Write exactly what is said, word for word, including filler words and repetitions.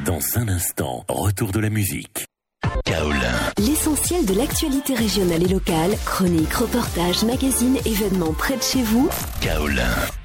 Dans un instant, retour de la musique. Kaolin. L'essentiel de l'actualité régionale et locale, chroniques, reportages, magazines, événements près de chez vous. Kaolin.